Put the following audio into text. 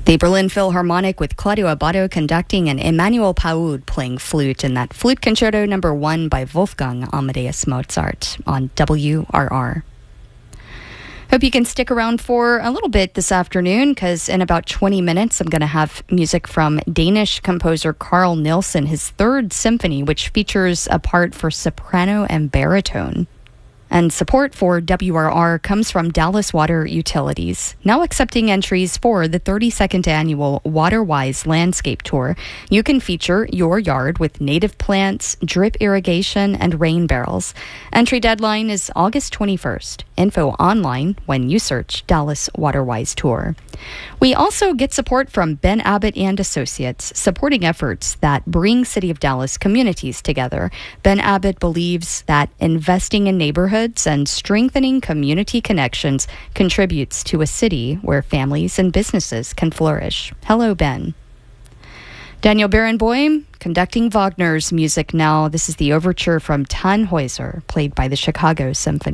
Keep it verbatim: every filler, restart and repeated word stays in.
The Berlin Philharmonic with Claudio Abbado conducting and Emmanuel Paud playing flute in that Flute Concerto number one by Wolfgang Amadeus Mozart on W R R. Hope you can stick around for a little bit this afternoon, because in about twenty minutes I'm going to have music from Danish composer Carl Nielsen, his third symphony, which features a part for soprano and baritone. And support for W R R comes from Dallas Water Utilities, now accepting entries for the thirty-second annual WaterWise Landscape Tour. You can feature your yard with native plants, drip irrigation, and rain barrels. Entry deadline is August twenty-first. Info online when you search Dallas WaterWise Tour. We also get support from Ben Abbott and Associates, supporting efforts that bring City of Dallas communities together. Ben Abbott believes that investing in neighborhoods and strengthening community connections contributes to a city where families and businesses can flourish. Hello, Ben. Daniel Barenboim conducting Wagner's music now. This is the overture from Tannhäuser, played by the Chicago Symphony.